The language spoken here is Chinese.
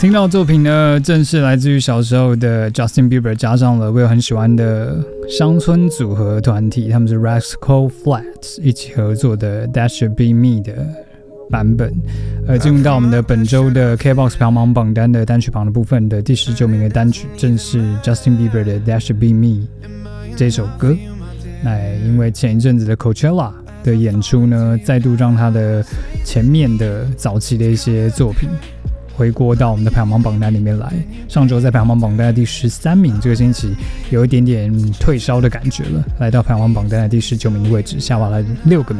听到的作品呢，正是来自于小时候的 Justin Bieber， 加上了我有很喜欢的乡村组合团体，他们是 Rascal Flatts 一起合作的 That Should Be Me 的版本。进入到我们的本周的 KBox 排行榜榜单的单曲榜的部分的第19名的单曲，正是 Justin Bieber 的 That Should Be Me 这首歌。那因为前一阵子的 Coachella 的演出呢，再度让他的前面的早期的一些作品回锅到我们的排行榜榜单里面来。上周在排行榜榜单的第13名，这个星期有一点点退烧的感觉了，来到排行榜榜单的第19名的位置，下滑了6个名。